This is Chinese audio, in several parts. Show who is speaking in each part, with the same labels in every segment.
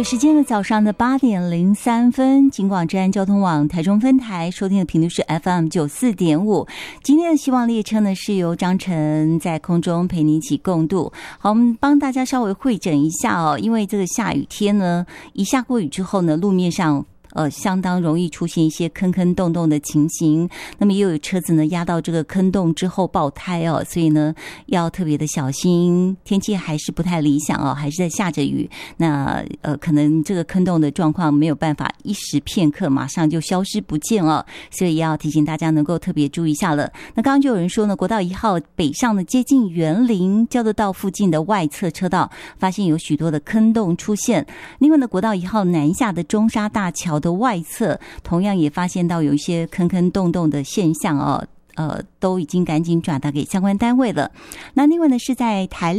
Speaker 1: 时间的早上的8点03分，警广治安交通网台中分台收听的频率是 FM 94.5。今天的希望列车呢，是由张晨在空中陪你一起共度。好，我们帮大家稍微汇整一下哦，因为这个下雨天呢，一下过雨之后呢，路面上相当容易出现一些坑坑洞洞的情形，那么也有车子呢压到这个坑洞之后爆胎哦，所以呢要特别的小心。天气还是不太理想哦，还是在下着雨，那可能这个坑洞的状况没有办法一时片刻马上就消失不见哦，所以要提醒大家能够特别注意一下了。那刚刚就有人说呢，国道1号北上的接近园林交流道附近的外侧车道发现有许多的坑洞出现，另外呢国道1号南下的中沙大桥的外侧同样也发现到有一些坑坑洞洞的现象哦，都已经赶紧转达给相关单位了。那另外呢是在台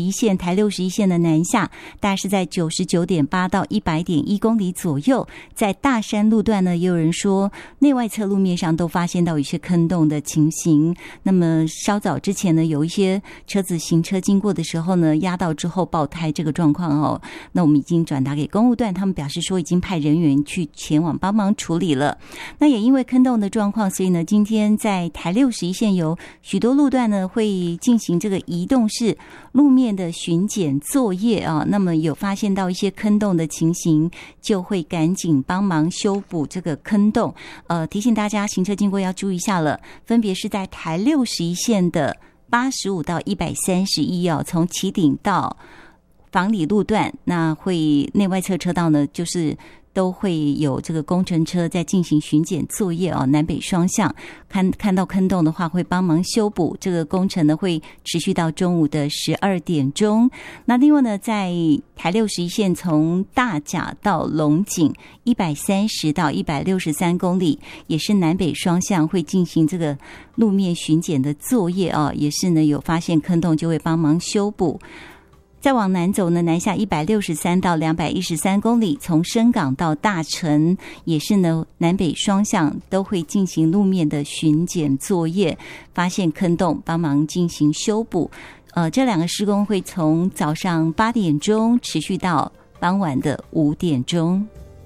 Speaker 1: 61线的南下，大概是在 99.8 到 100.1 公里左右，在大山路段呢也有人说内外侧路面上都发现到一些坑洞的情形。那么稍早之前呢有一些车子行车经过的时候呢压到之后爆胎这个状况哦，那我们已经转达给公务段，他们表示说已经派人员去前往帮忙处理了。那也因为坑洞的状况，所以呢今天在台61线有许多路段呢会进行这个移动式路面的巡检作业啊，那么有发现到一些坑洞的情形，就会赶紧帮忙修补这个坑洞。提醒大家行车经过要注意一下了，分别是在台61线的85到131哦，从旗顶到房里路段，那会内外侧车道呢就是都会有这个工程车在进行巡检作业哦，南北双向看到坑洞的话会帮忙修补，这个工程呢会持续到中午的12点钟。那另外呢在台61线从大甲到龙井130到163公里，也是南北双向会进行这个路面巡检的作业哦，也是呢有发现坑洞就会帮忙修补。再往南走呢，南下163到213公里，从深港到大城也是呢南北双向都会进行路面的巡检作业，发现坑洞帮忙进行修补。这两个施工会从早上8点钟持续到傍晚的5点钟。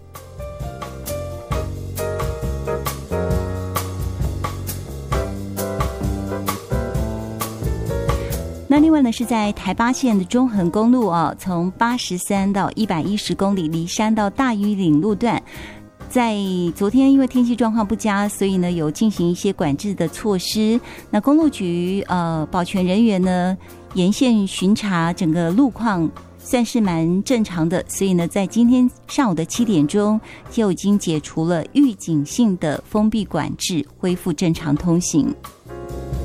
Speaker 1: 那另外呢是在台8线的中横公路从83到110公里梨山到大屿岭路段，在昨天因为天气状况不佳，所以呢有进行一些管制的措施。那公路局保全人员呢沿线巡查整个路况算是蛮正常的，所以呢在今天上午的7点钟就已经解除了预警性的封闭管制，恢复正常通行。